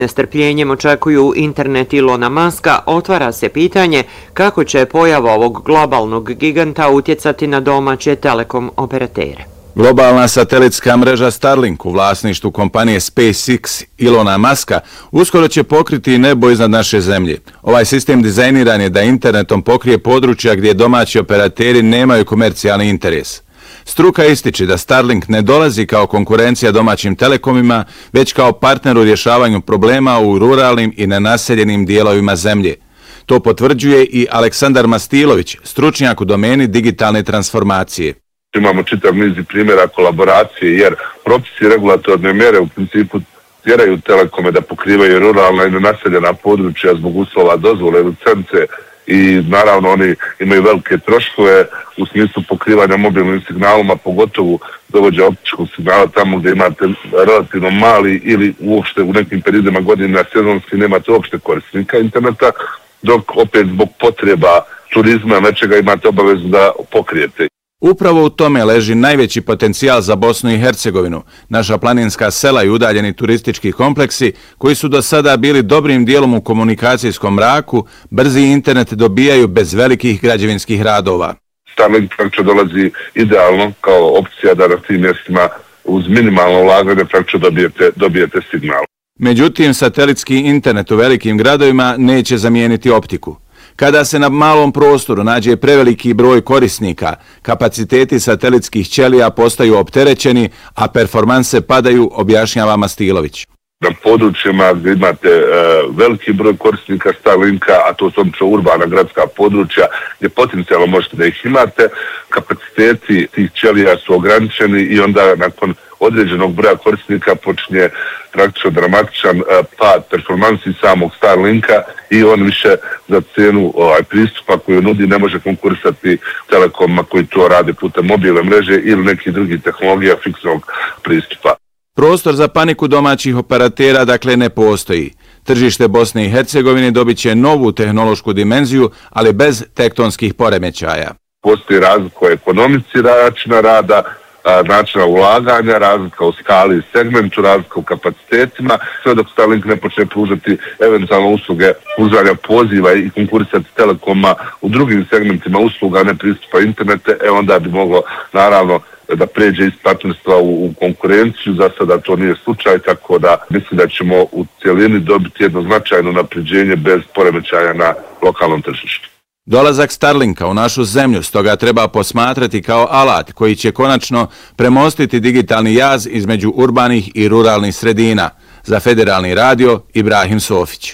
Nestrpljenjem očekuju internet Ilona Muska, otvara se pitanje kako će pojava ovog globalnog giganta utjecati na domaće telekom operatere. Globalna satelitska mreža Starlink u vlasništvu kompanije SpaceX Ilona Muska uskoro će pokriti nebo iznad naše zemlje. Ovaj sistem dizajniran je da internetom pokrije područja gdje domaći operateri nemaju komercijalni interes. Struka ističe da Starlink ne dolazi kao konkurencija domaćim telekomima, već kao partner u rješavanju problema u ruralnim i nenaseljenim dijelovima zemlje. To potvrđuje i Aleksandar Mastilović, stručnjak u domeni digitalne transformacije. Imamo čitav niz primjera kolaboracije jer propisi i regulatorne mjere u principu tjeraju telekome da pokrivaju ruralna i nenaseljena područja zbog uslova dozvole, licence i naravno oni imaju velike troškove u smislu pokrivanja mobilnim signalima, pogotovo dovođa optičkog signala tamo gdje imate relativno mali ili uopšte u nekim periodima godine sezonski nemate uopšte korisnika interneta, dok opet zbog potreba turizma nečega imate obavezu da pokrijete. Upravo u tome leži najveći potencijal za Bosnu i Hercegovinu, naša planinska sela i udaljeni turistički kompleksi koji su do sada bili dobrim dijelom u komunikacijskom mraku, brzi internet dobijaju bez velikih građevinskih radova. Starlink praktično dolazi idealno kao opcija da na tim mjestima uz minimalno ulaganje praktično dobijete signal. Međutim, satelitski internet u velikim gradovima neće zamijeniti optiku. Kada se na malom prostoru nađe preveliki broj korisnika, kapaciteti satelitskih ćelija postaju opterećeni, a performanse padaju, objašnjava Mastilović. Na područjima gdje imate veliki broj korisnika Starlinka, a to su obično urbana gradska područja gdje potencijalno možete da ih imate, kapaciteti tih ćelija su ograničeni i onda nakon određenog broja korisnika počinje praktično dramatičan pad performansi samog Starlinka i on više za cenu pristupa koju nudi ne može konkurisati telekomima koji to rade putem mobilne mreže ili nekih drugih tehnologija fiksnog pristupa. Prostor za paniku domaćih operatera dakle ne postoji. Tržište Bosne i Hercegovine dobit će novu tehnološku dimenziju, ali bez tektonskih poremećaja. Postoji razlika u ekonomici načina rada, načina ulaganja, razlika u skali i segmentu, razlika u kapacitetima, sve dok Starlink ne počne pružati eventualno usluge pružanja poziva i konkurisati telekoma u drugim segmentima usluga, ne pristupa internete, onda bi moglo naravno da pređe iz partnerstva u konkurenciju. Za sada to nije slučaj, tako da mislim da ćemo u cijelini dobiti jedno značajno napređenje bez poremećaja na lokalnom tržištu. Dolazak Starlinka u našu zemlju stoga treba posmatrati kao alat koji će konačno premostiti digitalni jaz između urbanih i ruralnih sredina. Za Federalni radio, Ibrahim Sofić.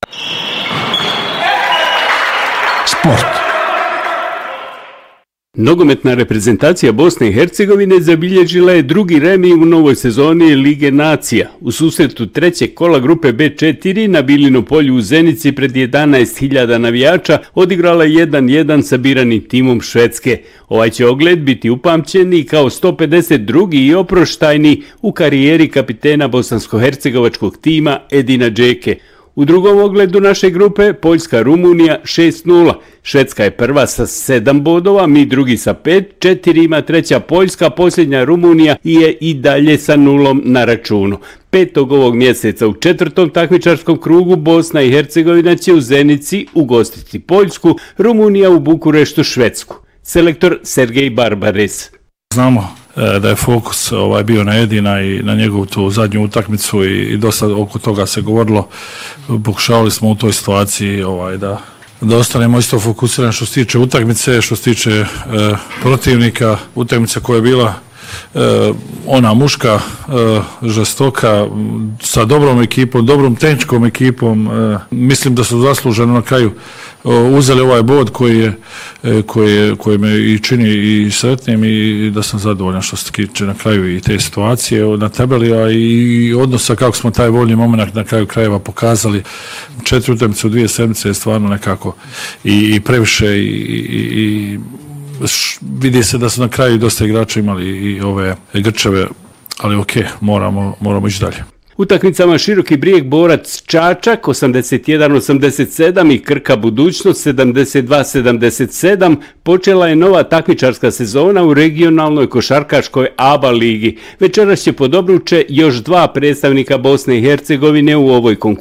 Sport. Nogometna reprezentacija Bosne i Hercegovine zabilježila je drugi remi u novoj sezoni Lige nacija. U susretu trećeg kola grupe B4 na Bilinom polju u Zenici pred 11.000 navijača odigrala 1-1 sa biranim timom Švedske. Ovaj će ogled biti upamćen i kao 152. i oproštajni u karijeri kapitena bosansko-hercegovačkog tima Edina Džeke. U drugom ogledu naše grupe Poljska-Rumunija 6-0. Švedska je prva sa 7 bodova, mi drugi sa 5, 4 ima treća Poljska, posljednja Rumunija je i dalje sa 0 na računu. 5. ovog mjeseca u četvrtom takmičarskom krugu Bosna i Hercegovina će u Zenici ugostiti Poljsku, Rumunija u Bukureštu Švedsku. Selektor Sergej Barbares. Znamo da je fokus bio na Edina i na njegovu tu zadnju utakmicu i dosta oko toga se govorilo. Pokušavali smo u toj situaciji da ostanemo isto fokusirani što se tiče utakmice, što se tiče protivnika, utakmica koja je bila ona muška, žestoka, sa dobrom ekipom, dobrom tehničkom ekipom. Mislim da su zasluženo na kraju uzeli ovaj bod koji me i čini i sretnim i da sam zadovoljan što se tiče na kraju i te situacije na tabeli, a i odnosa kako smo taj voljni moment na kraju krajeva pokazali. 4 utakmice u 2 sedmice je stvarno nekako i previše i vidi se da su na kraju dosta igrača imali i ove grčeve, ali moramo ići dalje. Utakmicama Široki Brijeg Borac Čačak 81-87 i Krka Budućnost 72-77 počela je nova takmičarska sezona u regionalnoj košarkaškoj ABA ligi. Večeras će pod obruče još 2 predstavnika Bosne i Hercegovine u ovoj konkurenciji.